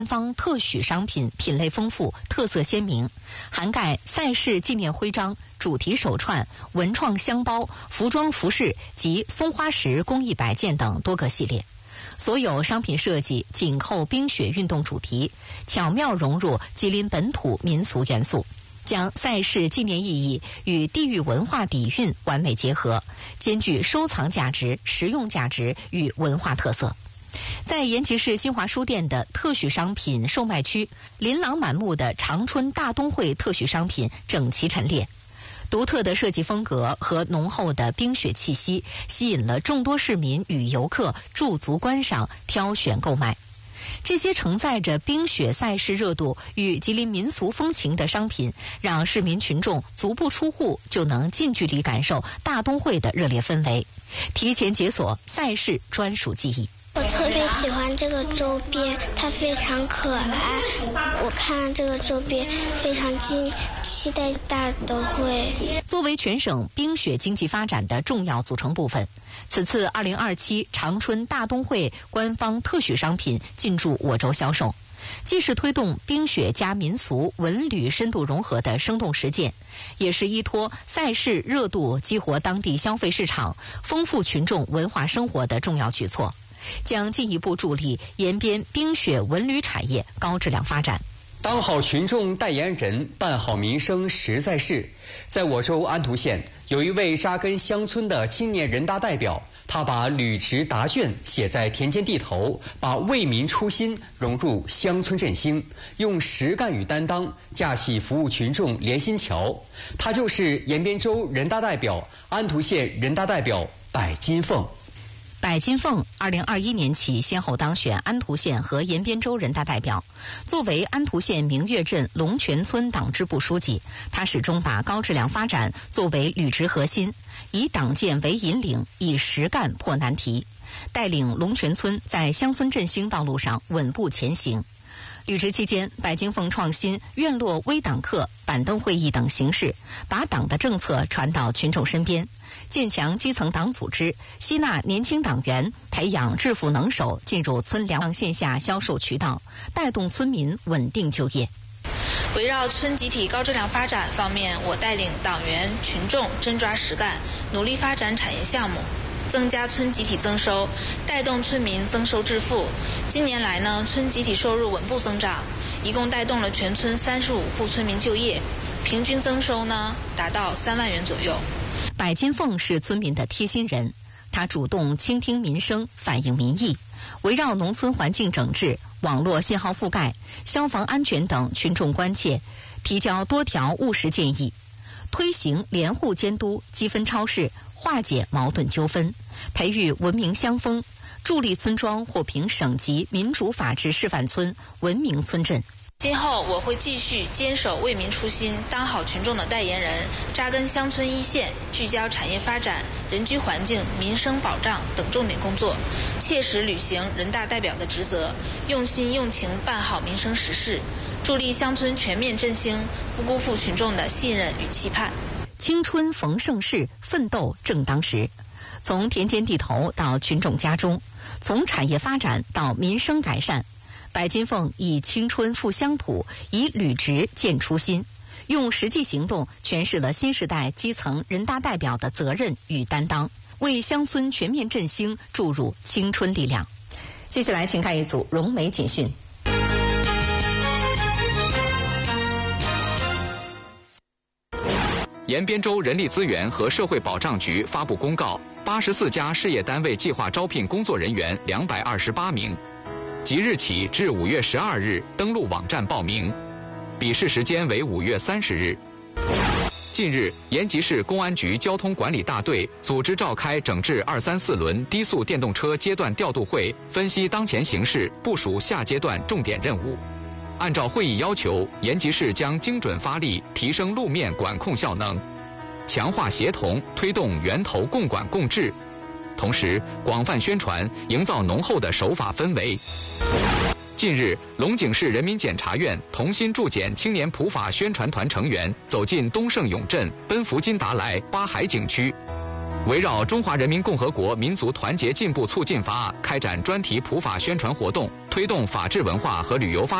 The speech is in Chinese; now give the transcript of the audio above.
方特许商品品类丰富，特色鲜明，涵盖赛事纪念徽章、主题手串、文创箱包、服装服饰及松花石工艺摆件等多个系列。所有商品设计紧扣冰雪运动主题，巧妙融入吉林本土民俗元素，将赛事纪念意义与地域文化底蕴完美结合，兼具收藏价值、实用价值与文化特色。在延吉市新华书店的特许商品售卖区，琳琅满目的长春大冬会特许商品整齐陈列，独特的设计风格和浓厚的冰雪气息吸引了众多市民与游客驻足观赏、挑选购买。这些承载着冰雪赛事热度与吉林民俗风情的商品，让市民群众足不出户就能近距离感受大冬会的热烈氛围，提前解锁赛事专属记忆。 我特别喜欢这个周边，它非常可爱。我看这个周边非常期待大冬会。 作为全省冰雪经济发展的重要组成部分，此次2027长春大冬会官方特许商品进驻我州销售，既是推动冰雪加民俗文旅深度融合的生动实践，也是依托赛事热度激活当地消费市场、丰富群众文化生活的重要举措，将进一步助力延边冰雪文旅产业高质量发展。 当好群众代言人，办好民生实在事。在我州安图县，有一位扎根乡村的青年人大代表，他把履职答卷写在田间地头，把为民初心融入乡村振兴，用实干与担当架起服务群众连心桥。他就是延边州人大代表、安图县人大代表柏金凤。 柏金凤2021年起先后当选安图县和延边州人大代表。作为安图县明月镇龙泉村党支部书记，他始终把高质量发展作为履职核心，以党建为引领，以实干破难题，带领龙泉村在乡村振兴道路上稳步前行。履职期间，柏金凤创新院落微党课、板凳会议等形式，把党的政策传到群众身边，建强基层党组织，吸纳年轻党员，培养制服能手，进入村粮线下销售渠道，带动村民稳定就业。 围绕村集体高质量发展方面，我带领党员群众真抓实干，努力发展产业项目，增加村集体增收，带动村民增收致富。近年来呢，村集体收入稳步增长，一共带动了全村35户村民就业，平均增收呢达到3万元左右。 柏金凤是村民的贴心人，他主动倾听民生，反映民意，围绕农村环境整治、网络信号覆盖、消防安全等群众关切，提交多条务实建议，推行联户监督、积分超市，化解矛盾纠纷，培育文明乡风，助力村庄获评省级民主法治示范村、文明村镇。 今后我会继续坚守为民初心，当好群众的代言人，扎根乡村一线，聚焦产业发展、人居环境、民生保障等重点工作，切实履行人大代表的职责，用心用情办好民生实事，助力乡村全面振兴，不辜负群众的信任与期盼。 青春逢盛世，奋斗正当时。从田间地头到群众家中，从产业发展到民生改善，柏金凤以青春赴乡土，以履职见初心，用实际行动诠释了新时代基层人大代表的责任与担当，为乡村全面振兴注入青春力量。接下来请看一组融媒简讯。 延边州人力资源和社会保障局发布公告，84家事业单位计划招聘工作人员228名，即日起至5月12日登录网站报名，笔试时间为5月30日。近日，延吉市公安局交通管理大队组织召开整治234轮低速电动车阶段调度会，分析当前形势，部署下阶段重点任务。按照会议要求，延吉市将精准发力，提升路面管控效能，强化协同，推动源头共管共治，同时广泛宣传，营造浓厚的守法氛围。近日，龙井市人民检察院同心助检青年普法宣传团成员走进东胜永镇、奔福金达莱、八海景区， 围绕《中华人民共和国民族团结进步促进法案》开展专题普法宣传活动，推动法治文化和旅游发展。